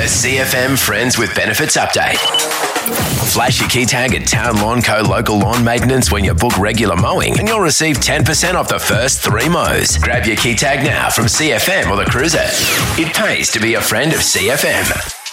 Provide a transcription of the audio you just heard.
A CFM Friends with Benefits update. Flash your key tag at Town Lawn Co. local lawn maintenance when you book regular mowing and you'll receive 10% off the first 3 mows. Grab your key tag now from CFM or the Cruiser. It pays to be a friend of CFM.